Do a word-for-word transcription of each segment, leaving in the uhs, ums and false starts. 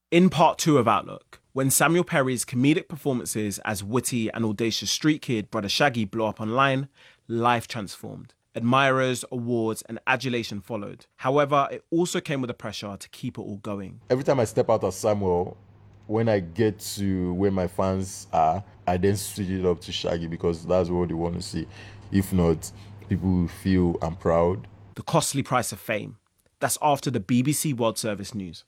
In part two of Outlook, when Samuel Perry's comedic performances as witty and audacious street kid Brother Shaggy blew up online, life transformed. Admirers, awards, and adulation followed. However, it also came with the pressure to keep it all going. Every time I step out as Samuel, when I get to where my fans are, I then switch it up to Shaggy because that's what they want to see. If not, people will feel I'm proud. The costly price of fame. That's after the B B C World Service news.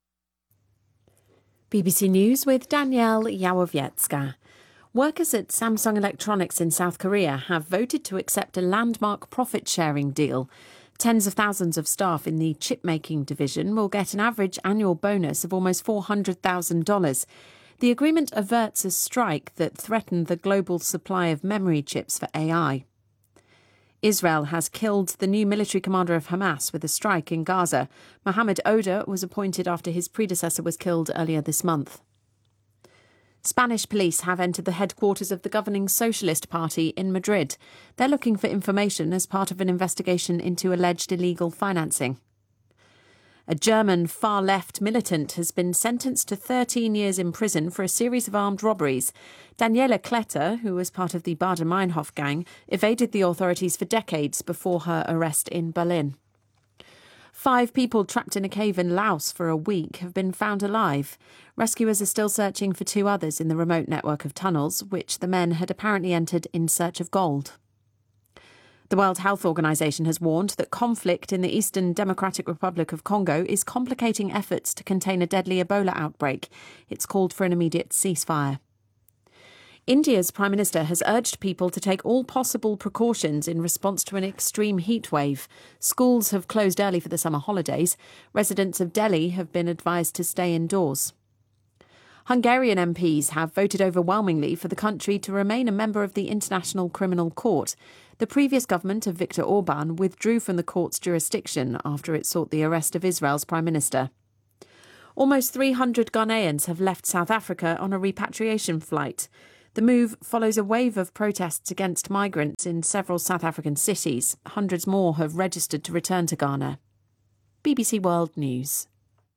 B B C News with Danielle Yawowiecka. Workers at Samsung Electronics in South Korea have voted to accept a landmark profit-sharing deal. Tens of thousands of staff in the chip-making division will get an average annual bonus of almost four hundred thousand dollars. The agreement averts a strike that threatened the global supply of memory chips for A I. Israel has killed the new military commander of Hamas with a strike in Gaza. Mohammed Oda was appointed after his predecessor was killed earlier this month. Spanish police have entered the headquarters of the governing Socialist Party in Madrid. They're looking for information as part of an investigation into alleged illegal financing. A German far-left militant has been sentenced to thirteen years in prison for a series of armed robberies. Daniela Kletter, who was part of the Baader-Meinhof gang, evaded the authorities for decades before her arrest in Berlin. Five people trapped in a cave in Laos for a week have been found alive. Rescuers are still searching for two others in the remote network of tunnels, which the men had apparently entered in search of gold. The World Health Organization has warned that conflict in the Eastern Democratic Republic of Congo is complicating efforts to contain a deadly Ebola outbreak. It's called for an immediate ceasefire. India's Prime Minister has urged people to take all possible precautions in response to an extreme heat wave. Schools have closed early for the summer holidays. Residents of Delhi have been advised to stay indoors. Hungarian M Ps have voted overwhelmingly for the country to remain a member of the International Criminal Court. The previous government of Viktor Orban withdrew from the court's jurisdiction after it sought the arrest of Israel's Prime Minister. Almost three hundred Ghanaians have left South Africa on a repatriation flight. The move follows a wave of protests against migrants in several South African cities. Hundreds more have registered to return to Ghana. B B C World News.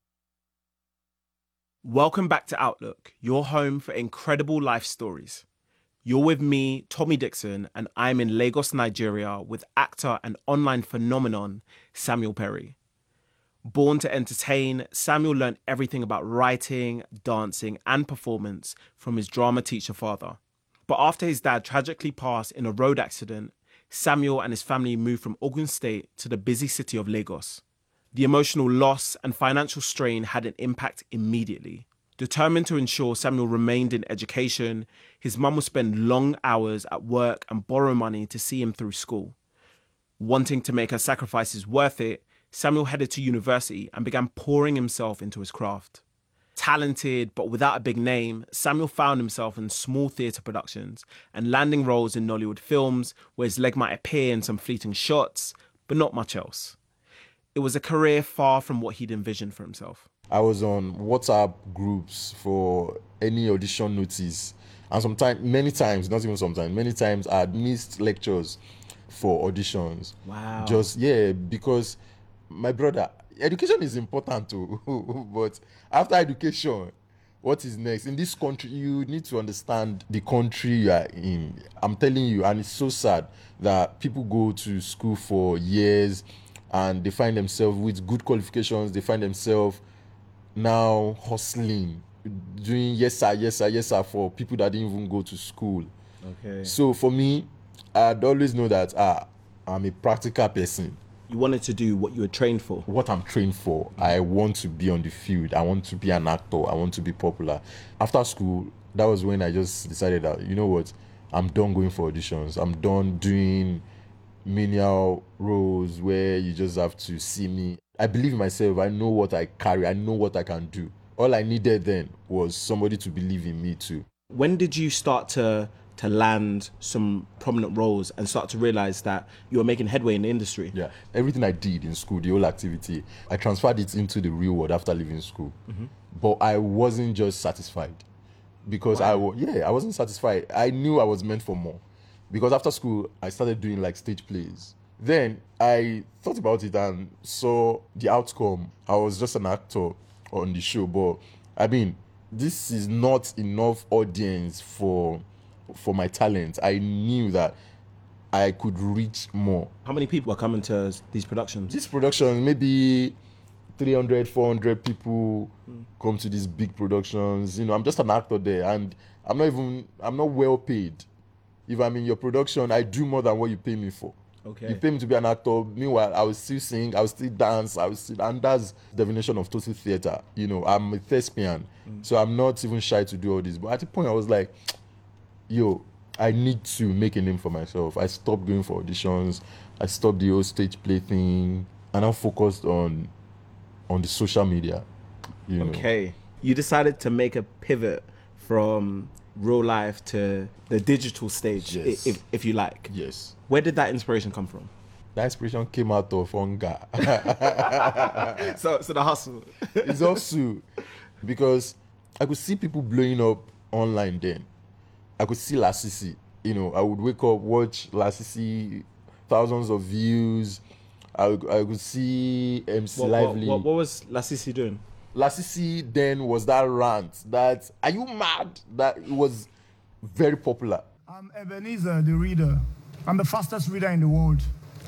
Welcome back to Outlook, your home for incredible life stories. You're with me, Tommy Dixon, and I'm in Lagos, Nigeria, with actor and online phenomenon Samuel Perry. Born to entertain, Samuel learned everything about writing, dancing, and performance from his drama teacher father. But after his dad tragically passed in a road accident, Samuel and his family moved from Ogun State to the busy city of Lagos. The emotional loss and financial strain had an impact immediately. Determined to ensure Samuel remained in education, his mum would spend long hours at work and borrow money to see him through school. Wanting to make her sacrifices worth it, Samuel headed to university and began pouring himself into his craft. Talented but without a big name, Samuel found himself in small theatre productions and landing roles in Nollywood films where his leg might appear in some fleeting shots, but not much else. It was a career far from what he'd envisioned for himself. I was on WhatsApp groups for any audition notice. And sometimes, many times, not even sometimes, many times I had missed lectures for auditions. Wow. Just, yeah, because my brother, education is important too. But after education, what is next? In this country, you need to understand the country you are in. I'm telling you, and it's so sad that people go to school for years and they find themselves with good qualifications, they find themselves now hustling, doing yes sir, yes sir, yes sir for people that didn't even go to school. Okay. So for me, I'd always know that ah, I'm a practical person. You wanted to do what you were trained for. What I'm trained for. I want to be on the field. I want to be an actor. I want to be popular. After school, that was when I just decided that, you know what, I'm done going for auditions. I'm done doing menial roles where you just have to see me. I believe in myself. I know what I carry. I know what I can do. All I needed then was somebody to believe in me too. When did you start to to land some prominent roles and start to realize that you were making headway in the industry? Yeah, everything I did in school, the whole activity, I transferred it into the real world after leaving school. Mm-hmm. But I wasn't just satisfied because wow. I was, yeah, I wasn't satisfied. I knew I was meant for more because after school, I started doing like stage plays. Then I thought about it and saw the outcome. I was just an actor on the show, but I mean, this is not enough audience for for my talent. I knew that I could reach more. How many people are coming to these productions? This production, maybe three hundred, four hundred people mm. come to these big productions. You know, I'm just an actor there, and I'm not even, I'm not well paid. If I'm in your production, I do more than what you pay me for. Okay. You pay me to be an actor. Meanwhile, I will still sing, I will still dance, I will still, and that's the definition of total theater. You know, I'm a thespian, mm. so I'm not even shy to do all this. But at the point, I was like, yo, I need to make a name for myself. I stopped going for auditions. I stopped the whole stage play thing, and I'm focused on on the social media. You know. Okay. You decided to make a pivot from real life to the digital stage, yes. if, if you like. Yes. Where did that inspiration come from? That inspiration came out of hunger. so, so the hustle. It's also because I could see people blowing up online then. I could see Lasisi. You know, I would wake up, watch Lasisi, thousands of views. I, I could see M C what, Lively. What, what, what was Lasisi doing? Lasisi then was that rant that, are you mad? That it was very popular. I'm Ebenezer, the reader. I'm the fastest reader in the world.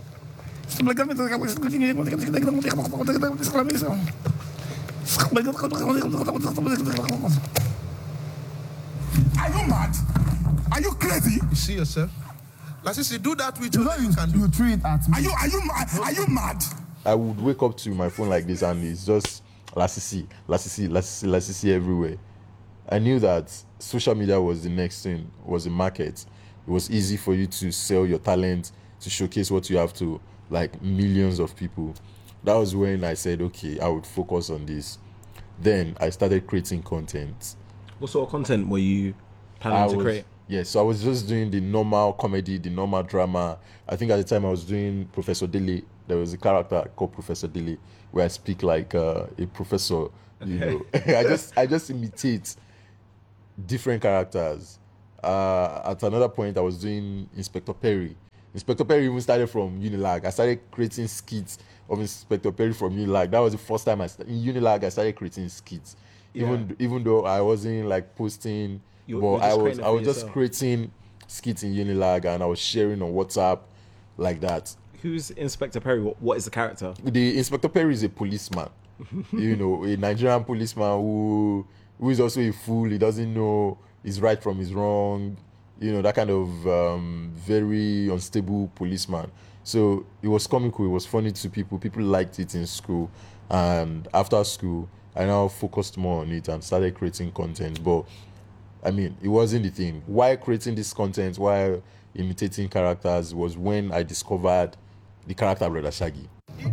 Are you mad? Are you crazy? You see yourself? Lasisi, do that with you. You, you, you can do. You tweet at me. Are you are you mad? Are you mad? I would wake up to my phone like this and it's just Lasisi, Lasisi, Lasisi, Lasisi everywhere. I knew that social media was the next thing, was the market. It was easy for you to sell your talent, to showcase what you have to like millions of people. That was when I said, okay, I would focus on this. Then I started creating content. What sort of content were you planning I to was, create? Yeah, so I was just doing the normal comedy, the normal drama. I think at the time I was doing Professor Dele. There was a character called Professor Dele where I speak like uh, a professor. You know, I just I just imitate different characters. Uh, at another point, I was doing Inspector Perry. Inspector Perry even started from Unilag. I started creating skits of Inspector Perry from Unilag. That was the first time I started. In Unilag, I started creating skits. Yeah. Even even though I wasn't like posting, you, but I was I was yourself. just creating skits in Unilag and I was sharing on WhatsApp like that. Who's Inspector Perry? What, what is the character? The Inspector Perry is a policeman. You know, a Nigerian policeman who who is also a fool. He doesn't know his right from his wrong. You know, that kind of um, very unstable policeman. So it was comical. It was funny to people. People liked it in school. And after school, I now focused more on it and started creating content. But, I mean, it wasn't the thing. While creating this content, while imitating characters, was when I discovered the character Brother Shaggy.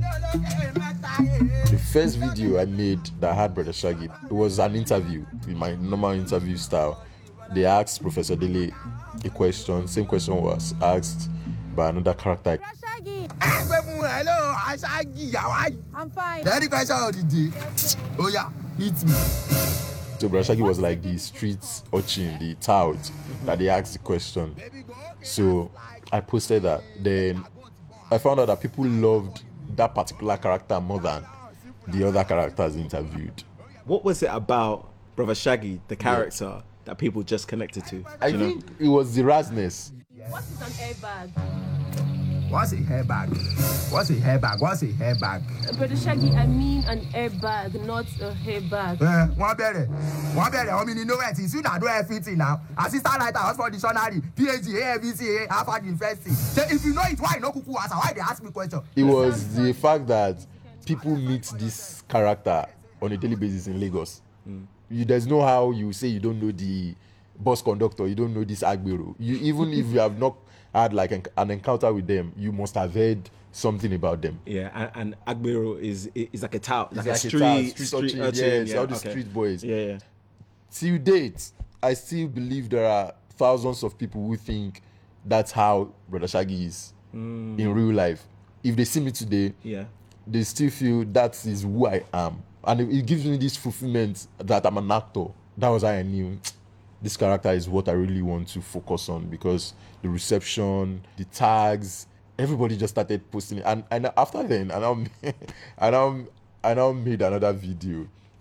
The first video I made that had Brother Shaggy, it was an interview in my normal interview style. They asked Professor Dele a question. Same question was asked by another character. Hello, Shaggy. How are you? I'm fine. The question of the day. Oh yeah, hit me. So Brother Shaggy was like the street urchin, the tout that they asked the question. So I posted that. Then I found out that people loved that particular character more than the other characters interviewed. What was it about Brother Shaggy, the character, yeah, that people just connected to? I think know? It was the rasness. What is an airbag? What's a hairbag? What's a hairbag? What's a hairbag? Uh, Brother Shaggy, I mean an airbag, not a hairbag. Uh, one better. One better. I mean, you know what? It's you that do everything now. Assistant writer, Oxford Dictionary, PhD, A M V C, Harvard University. So if you know it, why no cuckoo answer? Why they ask me question? It was the fact that people meet this character on a daily basis in Lagos. Mm. You, there's no how you say you don't know the bus conductor, you don't know this Agbero. You, even if you have not had like an, an encounter with them, you must have heard something about them. Yeah, and, and Agbero is is like a tout, like, like a street, a tout, street, street street urchin, yes, yeah, all the okay. street boys. Yeah, yeah. Till date, I still believe there are thousands of people who think that's how Brother Shaggy is mm. in real life. If they see me today, yeah, they still feel that is who I am. And it, it gives me this fulfillment that I'm an actor. That was how I knew this character is what I really want to focus on, because the reception, the tags, everybody just started posting it. And, and after then, I now, I, now, I now made another video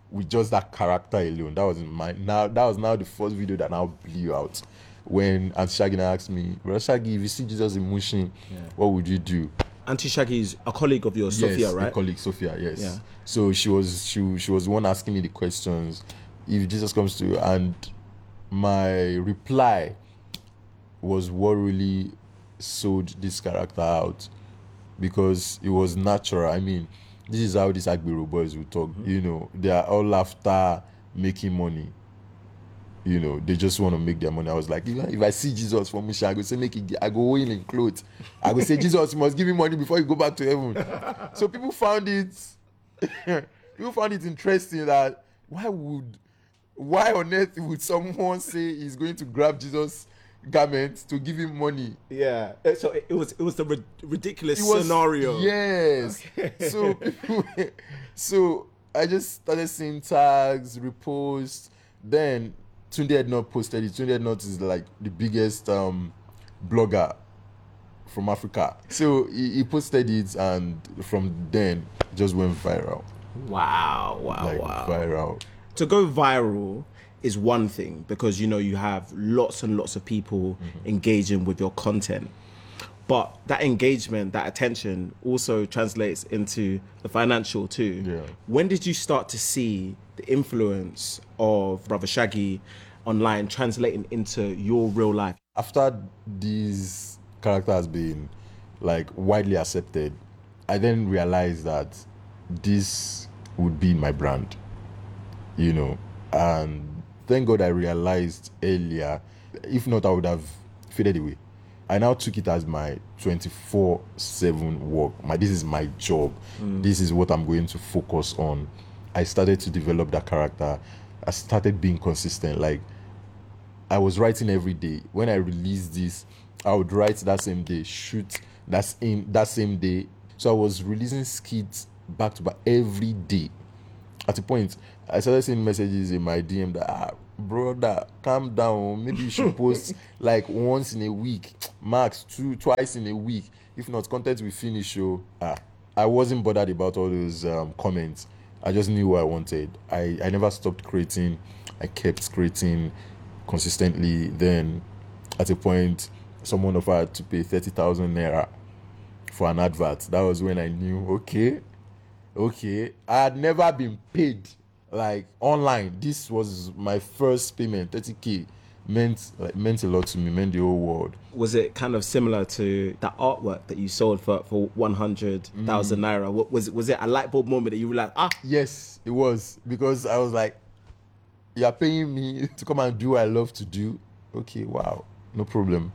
with just that character alone. That was my now. That was now the first video that now blew out. When Auntie Shaggy asked me, "Brother Shaggy, if you see Jesus in Mushin, yeah. what would you do?" Auntie Shaggy is a colleague of yours, yes, Sophia, right? a colleague, Sophia. Yes. Yeah. So she was she she was the one asking me the questions. If Jesus comes to you, and my reply was what really sold this character out, because it was natural. I mean, this is how these Agbero boys will talk. Mm-hmm. You know, they are all after making money. You know, they just want to make their money. I was like, if, if I see Jesus for Musha, I go say, make it, I go in in clothes. I go say, Jesus, you must give me money before you go back to heaven. So people found it, people found it interesting that why would, why on earth would someone say he's going to grab Jesus' garment to give him money? Yeah. So it was, it was the ri- ridiculous it was, scenario. Yes. Okay. So, people, so I just started seeing tags, reposts, then. Tunde Ednut posted it. Tunde Ednut is like the biggest um, blogger from Africa. So he, he posted it, and from then it just went viral. Wow, wow, like, wow. Viral. To go viral is one thing, because you know you have lots and lots of people mm-hmm. engaging with your content. But that engagement, that attention also translates into the financial too. Yeah. When did you start to see the influence of Brother Shaggy online translating into your real life? After this character has been like widely accepted, I then realized that this would be my brand, you know. And thank God I realized earlier. If not, I would have faded away. I now took it as my twenty-four seven work. My this is my job. Mm. This is what I'm going to focus on. I started to develop that character. I started being consistent. Like, I was writing every day. When I released this, I would write that same day, shoot that's in that same day. So I was releasing skits back to back every day. At a point, I started seeing messages in my D M that, ah, brother, calm down. Maybe you should post like once in a week, max two, twice in a week. If not, content will finish. So ah, I wasn't bothered about all those um, comments. I just knew what I wanted. I, I never stopped creating. I kept creating consistently. Then, at a point, someone offered to pay thirty thousand naira for an advert. That was when I knew, okay, okay. I had never been paid like online. This was my first payment. thirty k meant like meant a lot to me. Meant the whole world. Was it kind of similar to that artwork that you sold for for one hundred thousand mm. naira? What was it? Was it a light bulb moment that you were like, ah? Yes, it was, because I was like, you are paying me to come and do what I love to do. Okay, wow, no problem.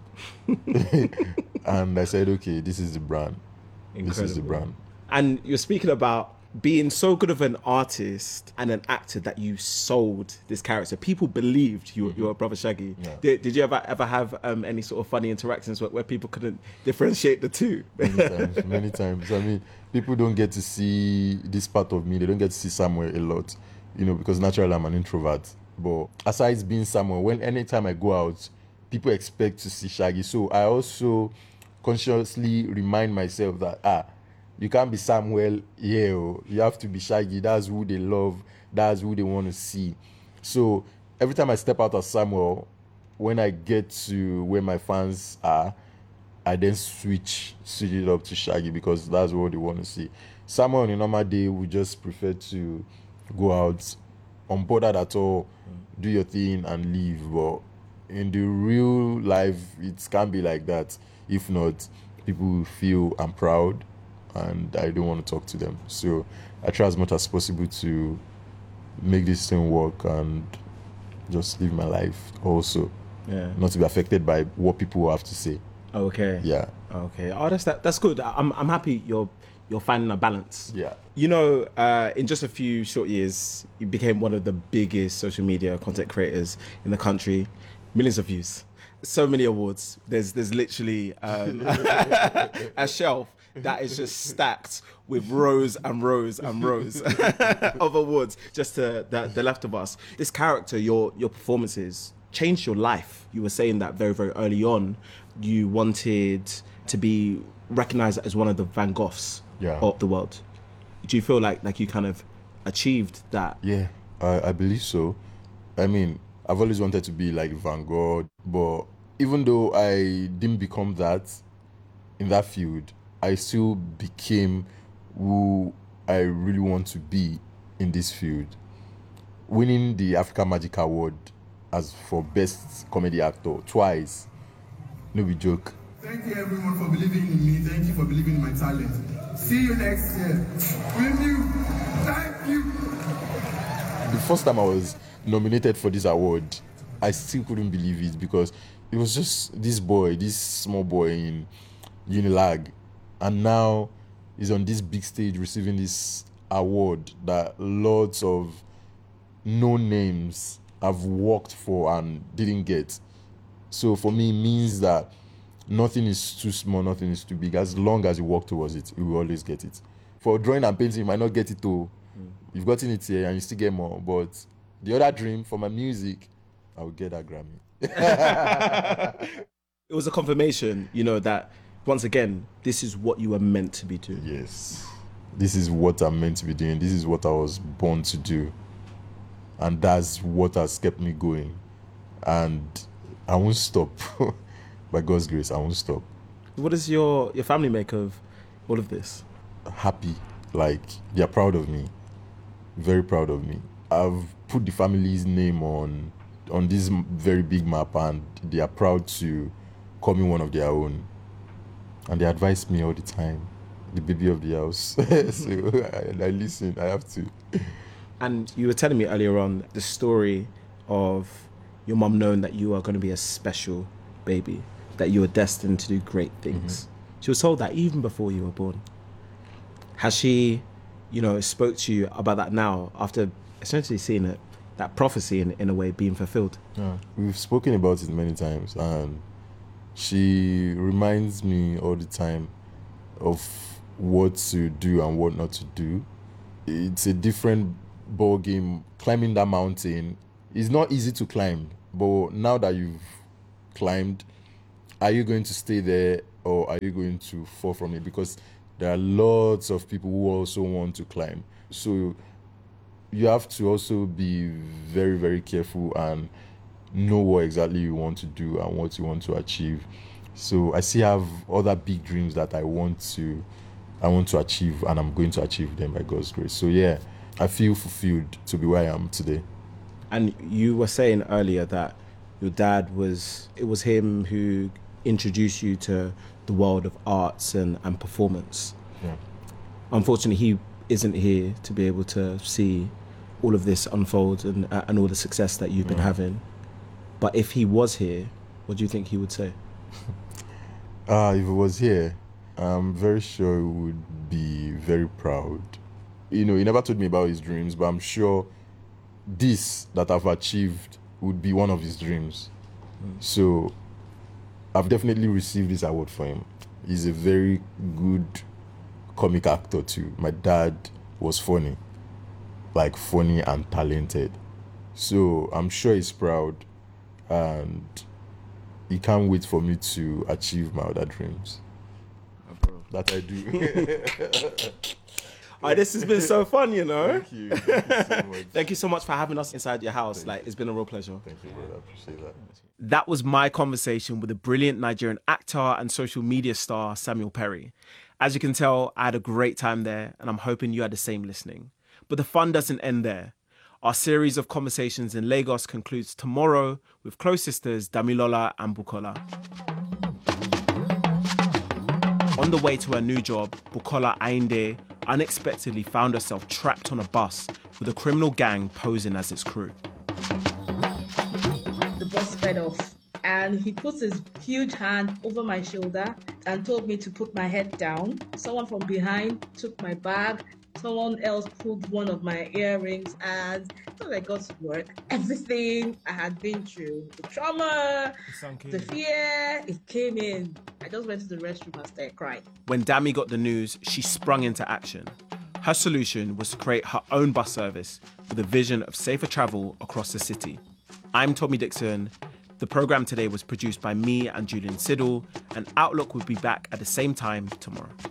And I said, okay, this is the brand. Incredible. This is the brand. And you're speaking about being so good of an artist and an actor that you sold this character. People believed you, mm-hmm. you were Brother Shaggy. Yeah. Did, did you ever ever have um, any sort of funny interactions where, where people couldn't differentiate the two? Many times, many times. I mean, people don't get to see this part of me. They don't get to see Samuel a lot, you know, because naturally I'm an introvert. But aside being Samuel, when anytime I go out, people expect to see Shaggy. So I also consciously remind myself that, ah, you can't be Samuel here. Oh. You have to be Shaggy. That's who they love. That's who they want to see. So every time I step out as Samuel, when I get to where my fans are, I then switch, switch it up to Shaggy, because that's what they want to see. Samuel on a normal day would just prefer to go out, unbothered at all, do your thing and leave. But in the real life, it can't be like that. If not, people will feel I'm proud and I don't want to talk to them. So I try as much as possible to make this thing work and just live my life also. Yeah. Not to be affected by what people have to say. Okay. Yeah. Okay. Oh, that's that, that's good. I'm I'm happy you're you're finding a balance. Yeah. You know, uh, in just a few short years, you became one of the biggest social media content creators in the country. Millions of views, so many awards. There's there's literally um, a shelf that is just stacked with rows and rows and rows of awards just to the, the left of us. This character, your your performances changed your life. You were saying that very, very early on. You wanted to be recognized as one of the Van Goghs yeah. of the world. Do you feel like like you kind of achieved that? Yeah, I, I believe so. I mean, I've always wanted to be like Van Gogh, but even though I didn't become that in that field, I still became who I really want to be in this field. Winning the Africa Magic Award as for Best Comedy Actor twice, no be joke. Thank you everyone for believing in me. Thank you for believing in my talent. See you next year. Will you? Thank you. The first time I was nominated for this award, I still couldn't believe it because it was just this boy, this small boy in Unilag, and now he's on this big stage receiving this award that lots of known names have worked for and didn't get. So for me, it means that nothing is too small, nothing is too big. As long as you work towards it, you will always get it. For drawing and painting, you might not get it too. Mm. You've gotten it here and you still get more. But the other dream for my music, I will get that Grammy. It was a confirmation, you know, that once again, this is what you were meant to be doing. Yes. This is what I'm meant to be doing. This is what I was born to do. And that's what has kept me going. And I won't stop. By God's grace, I won't stop. What does your, your family make of all of this? Happy. Like, they're proud of me. Very proud of me. I've put the family's name on on this very big map, and they are proud to call me one of their own. And they advise me all the time. The baby of the house. So I, I listen. I have to. And you were telling me earlier on the story of your mum knowing that you are going to be a special baby, that you were destined to do great things. Mm-hmm. She was told that even before you were born. Has she, you know, spoke to you about that now after essentially seeing it, that prophecy in, in a way being fulfilled? Yeah. We've spoken about it many times, and she reminds me all the time of what to do and what not to do. It's a different ball game. Climbing that mountain is not easy to climb, but now that you've climbed, are you going to stay there or are you going to fall from it? Because there are lots of people who also want to climb. So you have to also be very, very careful and know what exactly you want to do and what you want to achieve. So I still have other big dreams that I want to I want to achieve, and I'm going to achieve them by God's grace. So yeah, I feel fulfilled to be where I am today. And you were saying earlier that your dad was, it was him who introduced you to the world of arts and, and performance. Yeah. Unfortunately, he isn't here to be able to see all of this unfold and, uh, and all the success that you've been yeah. having. But if he was here, what do you think he would say? Uh, if he was here, I'm very sure he would be very proud. You know, he never told me about his dreams, but I'm sure this that I've achieved would be one of his dreams. Mm. So I've definitely received this award for him. He's a very good comic actor too. My dad was funny, like funny and talented. So I'm sure he's proud, and he can't wait for me to achieve my other dreams. That I do. Oh, this has been so fun, you know. Thank you. Thank you so much. Thank you so much for having us inside your house. Thank like, you. It's been a real pleasure. Thank you, brother. I appreciate that. That was my conversation with the brilliant Nigerian actor and social media star, Samuel Perry. As you can tell, I had a great time there, and I'm hoping you had the same listening. But the fun doesn't end there. Our series of conversations in Lagos concludes tomorrow with close sisters Damilola and Bukola. On the way to her new job, Bukola Ainde unexpectedly found herself trapped on a bus with a criminal gang posing as its crew. The bus sped off, and he put his huge hand over my shoulder and told me to put my head down. Someone from behind took my bag. Someone else pulled one of my earrings, and when I got to work, everything I had been through, the trauma, the fear, it came in. I just went to the restroom and started crying. When Dami got the news, she sprung into action. Her solution was to create her own bus service with a vision of safer travel across the city. I'm Tommy Dixon. The programme today was produced by me and Julian Siddle, and Outlook will be back at the same time tomorrow.